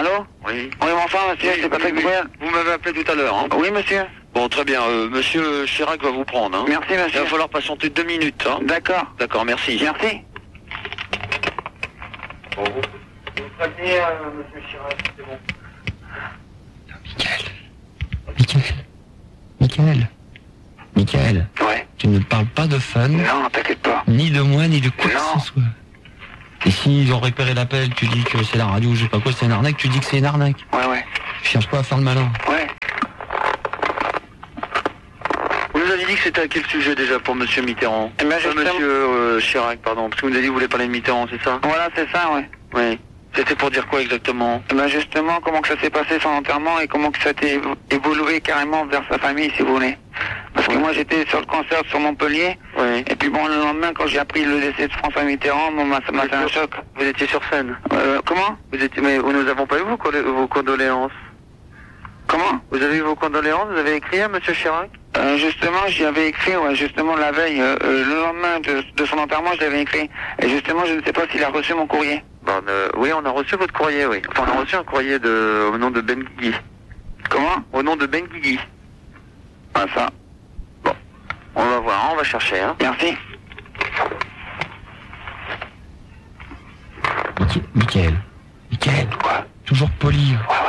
Allô? Oui. Oui, bonsoir, monsieur, Oui, c'est Patrick Bruel. Vous m'avez appelé tout à l'heure, hein? Oui, monsieur. Bon, très bien. Monsieur Chirac va vous prendre, hein? Merci, Il monsieur. va falloir patienter 2 minutes, hein? D'accord. D'accord, merci. Merci. Bon, vous prévenez, monsieur Chirac, c'est bon. Michael, Ouais. tu ne parles pas de fun, Non, t'inquiète pas. ni de moi, ni de quoi Non. que ce soit. Et s'ils ont repéré l'appel, tu dis que c'est la radio, je sais pas quoi, c'est une arnaque, tu dis que c'est une arnaque. Ouais. Je cherche pas à faire le malin. Ouais. Vous nous avez dit que c'était à quel sujet déjà pour monsieur Mitterrand? Eh ben, justement- Monsieur Chirac, pardon. Parce que vous nous avez dit que vous voulez parler de Mitterrand, c'est ça? Voilà, c'est ça, ouais. Oui. C'était pour dire quoi exactement? Ben justement, comment que ça s'est passé son enterrement et comment que ça a été évolué carrément vers sa famille, si vous voulez. Parce que moi, j'étais sur le concert sur Montpellier. Oui. Et puis bon, le lendemain, quand j'ai appris le décès de François Mitterrand, bon, ça m'a fait un choc. Vous étiez sur scène? Comment? Mais nous n'avons pas eu vos condoléances. Comment? Vous avez eu vos condoléances? Vous avez écrit à monsieur Chirac? Justement, j'y avais écrit, ouais, justement la veille, le lendemain de son enterrement, je l'avais écrit. Et justement, je ne sais pas s'il a reçu mon courrier. Bon, oui, on a reçu votre courrier, oui. Enfin, on a reçu un courrier au nom de Ben Guigui. Comment? Au nom de Ben Guigui. Ah, ça. Bon, on va voir, on va chercher, hein. Merci. Michael. Quoi? Toujours poli. Ouais,